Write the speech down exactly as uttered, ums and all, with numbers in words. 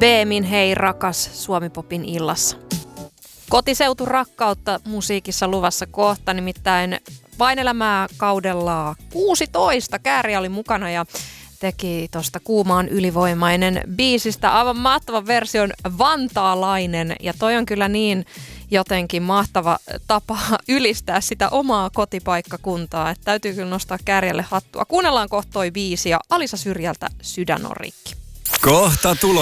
Beemin Hei rakas Suomi-popin illassa. Kotiseutu rakkautta musiikissa luvassa kohta, nimittäin Vain elämää kaudella kuusitoista Kääriä oli mukana ja teki tosta Kuumaan ylivoimainen biisistä aivan mahtavan version Vantaalainen. Ja toi on kyllä niin jotenkin mahtava tapa ylistää sitä omaa kotipaikkakuntaa, että täytyy kyllä nostaa Kääriälle hattua. Kuunnellaan kohta toi biisi ja Alisa Syrjältä Sydän on rikki. Kohta tulo.